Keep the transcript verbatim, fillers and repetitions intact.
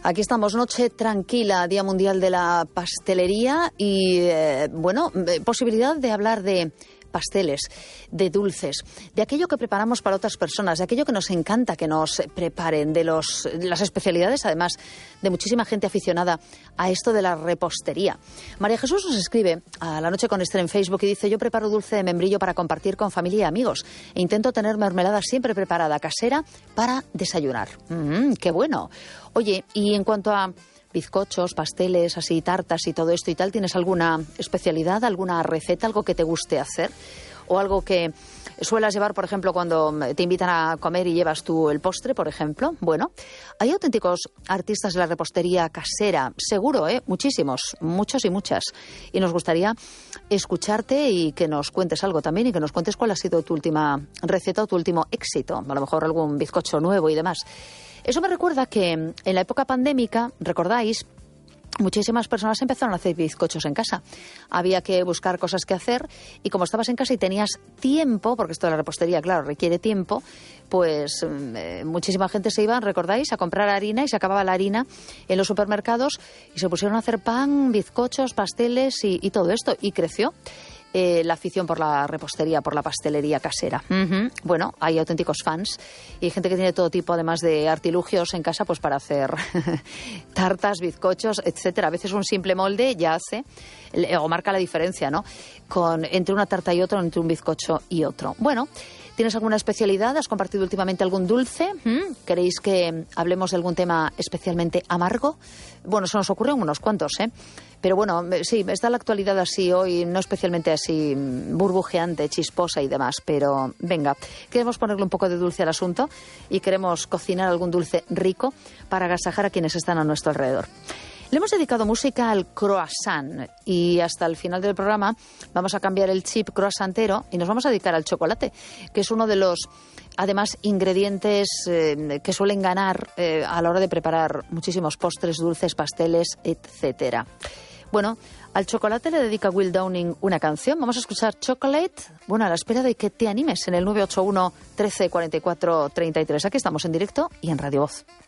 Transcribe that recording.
Aquí estamos, noche tranquila, Día Mundial de la Pastelería y, eh, bueno, posibilidad de hablar de pasteles, de dulces, de aquello que preparamos para otras personas, de aquello que nos encanta que nos preparen, de los, las especialidades, además, de muchísima gente aficionada a esto de la repostería. María Jesús nos escribe a La Noche con Esther en Facebook y dice: yo preparo dulce de membrillo para compartir con familia y amigos e intento tener mermelada siempre preparada, casera, para desayunar. Mm, ¡Qué bueno! Oye, y en cuanto a bizcochos, pasteles, así, tartas y todo esto y tal, ¿tienes alguna especialidad, alguna receta, algo que te guste hacer? ¿O algo que suelas llevar, por ejemplo, cuando te invitan a comer y llevas tú el postre, por ejemplo? Bueno, hay auténticos artistas de la repostería casera, seguro, ¿eh? Muchísimos, muchos y muchas. Y nos gustaría escucharte y que nos cuentes algo también y que nos cuentes cuál ha sido tu última receta o tu último éxito. A lo mejor algún bizcocho nuevo y demás. Eso me recuerda que en la época pandémica, recordáis, muchísimas personas empezaron a hacer bizcochos en casa. Había que buscar cosas que hacer y como estabas en casa y tenías tiempo, porque esto de la repostería, claro, requiere tiempo, pues eh, muchísima gente se iba, recordáis, a comprar harina y se acababa la harina en los supermercados y se pusieron a hacer pan, bizcochos, pasteles y, y todo esto. Y creció Eh, la afición por la repostería, por la pastelería casera. Uh-huh. Bueno, hay auténticos fans y hay gente que tiene todo tipo, además de artilugios en casa, pues para hacer tartas, bizcochos, etcétera. A veces un simple molde ya hace o marca la diferencia, ¿no? Con entre una tarta y otra, entre un bizcocho y otro. Bueno, ¿tienes alguna especialidad? ¿Has compartido últimamente algún dulce? ¿Mm? ¿Queréis que hablemos de algún tema especialmente amargo? Bueno, se nos ocurren unos cuantos, ¿eh? Pero bueno, sí, está la actualidad así hoy, no especialmente así burbujeante, chisposa y demás, pero venga, queremos ponerle un poco de dulce al asunto y queremos cocinar algún dulce rico para agasajar a quienes están a nuestro alrededor. Le hemos dedicado música al croissant y hasta el final del programa vamos a cambiar el chip croissantero y nos vamos a dedicar al chocolate, que es uno de los, además, ingredientes eh, que suelen ganar eh, a la hora de preparar muchísimos postres, dulces, pasteles, etcétera. Bueno, al chocolate le dedica Will Downing una canción. Vamos a escuchar Chocolate, bueno, a la espera de que te animes en el nueve ocho uno, trece, cuarenta y cuatro, treinta y tres. Aquí estamos en directo y en Radio Voz.